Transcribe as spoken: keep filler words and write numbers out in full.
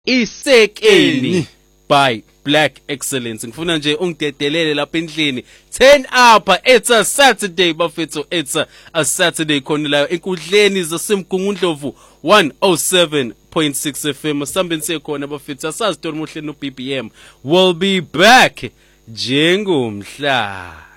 Isekeni by Black Excellence. Ngifuna nje ungidedelele lapha endlini. ten up, it's a Saturday bafethu, it's a, a Saturday khona la enkundleni zasemgungundlovu one oh seven point six F M. Sambeni sekhona bafethu, asazi Tori Mohleni no B B M. We'll be back njengomhla.